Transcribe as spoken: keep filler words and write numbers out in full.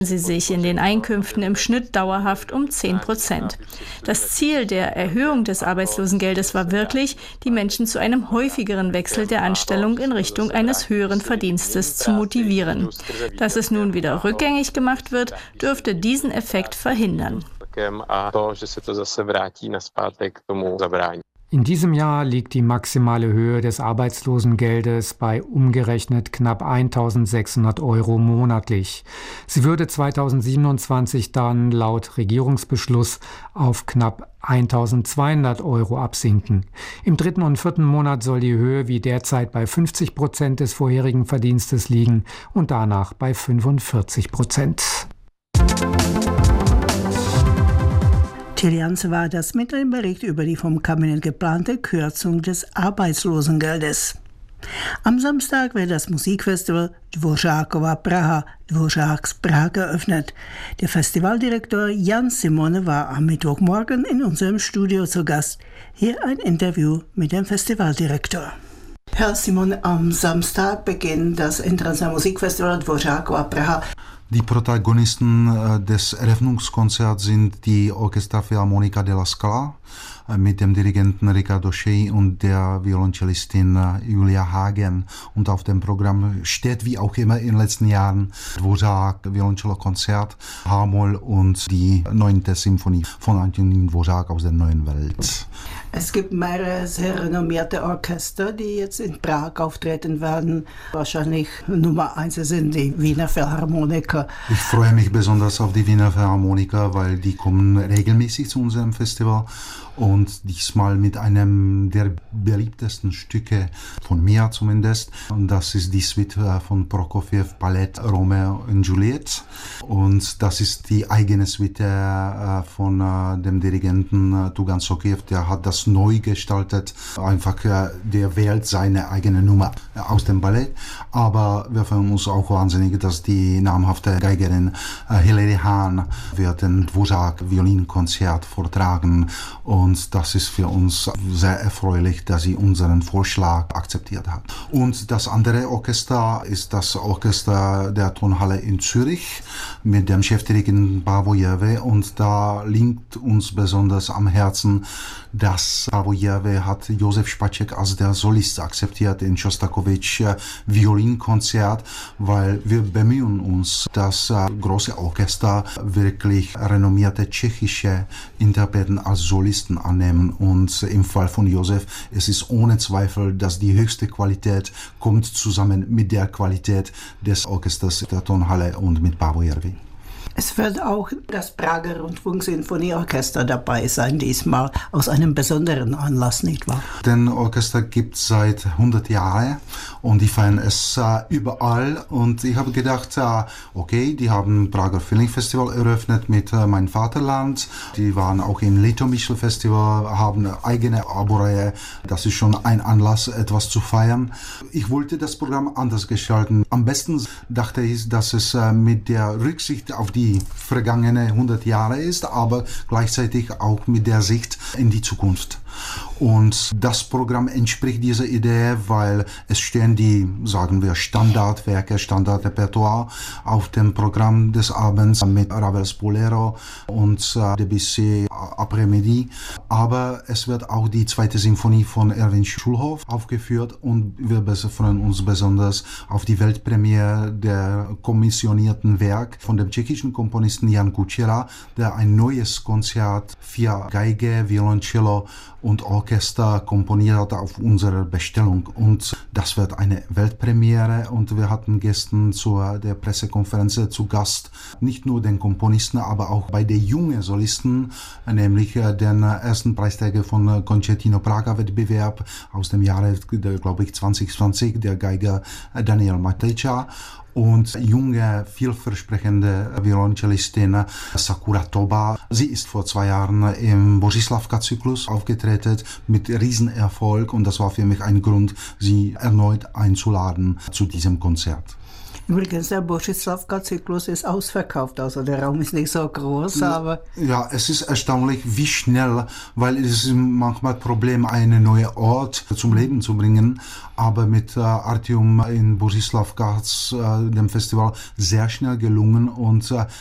sie sich in den Einkünften im Schnitt dauerhaft um zehn Prozent. Das Ziel der Erhöhung des Arbeitslosengeldes war wirklich, die Menschen zu einem häufigeren Wechsel der Anstellung in Richtung eines höheren Verdienstes zu motivieren. Dass es nun wieder rückgängig gemacht wird, dürfte diesen Effekt verhindern. In diesem Jahr liegt die maximale Höhe des Arbeitslosengeldes bei umgerechnet knapp eintausendsechshundert Euro monatlich. Sie würde zweitausendsiebenundzwanzig dann laut Regierungsbeschluss auf knapp eintausendzweihundert Euro absinken. Im dritten und vierten Monat soll die Höhe wie derzeit bei fünfzig Prozent des vorherigen Verdienstes liegen und danach bei fünfundvierzig Prozent. Tilianz war das mit einem Bericht über die vom Kabinett geplante Kürzung des Arbeitslosengeldes. Am Samstag wird das Musikfestival Dvořákova Praha, Dvořáks Prag, eröffnet. Der Festivaldirektor Jan Simone war am Mittwochmorgen in unserem Studio zu Gast. Hier ein Interview mit dem Festivaldirektor. Herr Simone, am Samstag beginnt das internationale Musikfestival Dvořákova Praha. Die Protagonisten des Eröffnungskonzerts sind die Orchestra Philharmonica della Scala mit dem Dirigenten Riccardo Schey und der Violoncellistin Julia Hagen. Und auf dem Programm steht wie auch immer in den letzten Jahren Dvořák Violoncello-Konzert, H-Moll und die neunte Symphonie von Antonín Dvořák aus der neuen Welt. Es gibt mehrere sehr renommierte Orchester, die jetzt in Prag auftreten werden. Wahrscheinlich Nummer eins sind die Wiener Philharmoniker. Ich freue mich besonders auf die Wiener Philharmoniker, weil die kommen regelmäßig zu unserem Festival und diesmal mit einem der beliebtesten Stücke von mir zumindest. Und das ist die Suite von Prokofjew, Ballett Romeo und Juliette. Und das ist die eigene Suite von dem Dirigenten Tugan Sokiev, der hat das neu gestaltet. Einfach, der wählt seine eigene Nummer aus dem Ballett. Aber wir freuen uns auch wahnsinnig, dass die namhafte Geigerin Hilary Hahn wird ein Dvořák Violinkonzert vortragen. Und das ist für uns sehr erfreulich, dass sie unseren Vorschlag akzeptiert hat. Und das andere Orchester ist das Orchester der Tonhalle in Zürich mit dem Chefdirigenten Bavojewe. Und da liegt uns besonders am Herzen, dass Bavojewe hat Josef Špaček als der Solist akzeptiert in Schostakowitsch Violinkonzert, weil wir bemühen uns, das große Orchester wirklich renommierte tschechische Interpreten als Solisten annehmen. Und im Fall von Josef, es ist ohne Zweifel, dass die höchste Qualität kommt zusammen mit der Qualität des Orchesters der Tonhalle und mit Bavojewe. Es wird auch das Prager Rundfunksinfonieorchester dabei sein, diesmal aus einem besonderen Anlass, nicht wahr? Den Orchester gibt es seit hundert Jahren und die feiern es äh, überall. Und ich habe gedacht, äh, okay, die haben Prager Filmfestival eröffnet mit äh, Mein Vaterland. Die waren auch im Litomyšl Festival, haben eine eigene Aboreihe. Das ist schon ein Anlass, etwas zu feiern. Ich wollte das Programm anders gestalten. Am besten dachte ich, dass es äh, mit der Rücksicht auf die die vergangene hundert Jahre ist, aber gleichzeitig auch mit der Sicht in die Zukunft. Und das Programm entspricht dieser Idee, weil es stehen die, sagen wir, Standardwerke, Standardrepertoire auf dem Programm des Abends mit Ravels Bolero und äh, Debussy Après-Midi. Aber es wird auch die zweite Symphonie von Erwin Schulhoff aufgeführt und wir freuen uns besonders auf die Weltpremiere der kommissionierten Werk von dem tschechischen Komponisten Jan Kučera, der ein neues Konzert für Geige, Violoncello und Orchester komponiert hat auf unserer Bestellung. Und das wird eine Weltpremiere und wir hatten gestern zu der Pressekonferenz zu Gast nicht nur den Komponisten, aber auch bei den jungen Solisten, nämlich den ersten Preisträger von Concertino Praga Wettbewerb aus dem Jahre, glaube ich, zwanzig zwanzig, der Geiger Daniel Matejča. Und junge, vielversprechende Violoncellistin Sakura Toba. Sie ist vor zwei Jahren im Bořislavka-Zyklus aufgetreten mit Riesenerfolg und das war für mich ein Grund, sie erneut einzuladen zu diesem Konzert. Übrigens, der Bořislav-Zyklus ist ausverkauft, also der Raum ist nicht so groß, aber... Ja, es ist erstaunlich, wie schnell, weil es ist manchmal ein Problem, einen neuen Ort zum Leben zu bringen, aber mit äh, Artyom in Bořislav-Kat, äh, dem Festival, sehr schnell gelungen und äh,